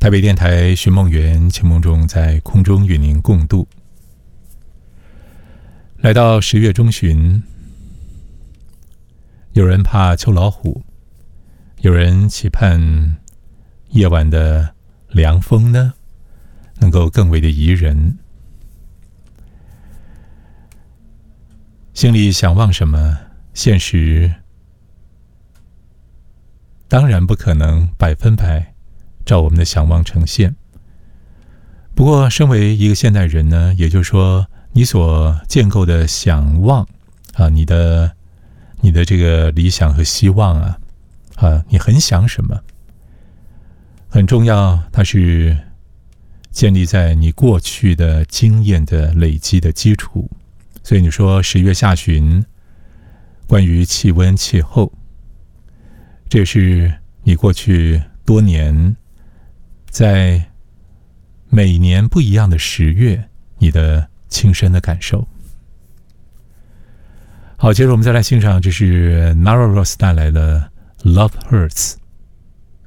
台北电台寻梦园，情梦中在空中与您共度。来到10月中旬，有人怕秋老虎，有人期盼夜晚的凉风呢，能够更为的宜人。心里想望什么，现实当然不可能100%照我们的想望呈现。不过身为一个现代人呢，也就是说你所建构的想望啊，你的这个理想和希望啊，你很想什么很重要，它是建立在你过去的经验的累积的基础。所以你说10月下旬关于气温气候，这也是你过去多年在每年不一样的10月你的亲身的感受。好，接着我们再来欣赏，这是 Nara Ross 带来的 Love Hurts。